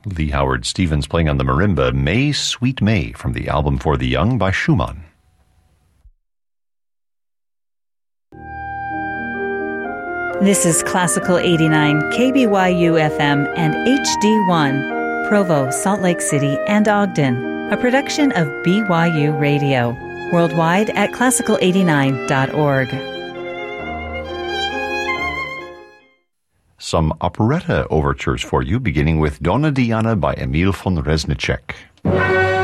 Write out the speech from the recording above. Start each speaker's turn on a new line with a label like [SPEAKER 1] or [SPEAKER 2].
[SPEAKER 1] Lee Howard Stevens playing on the marimba, May, Sweet May, from the album For the Young by Schumann.
[SPEAKER 2] This is Classical 89, KBYU FM and HD1, Provo, Salt Lake City, and Ogden, a production of BYU Radio, worldwide at classical89.org.
[SPEAKER 1] Some operetta overtures for you, beginning with Donna Diana by Emil von Reznicek.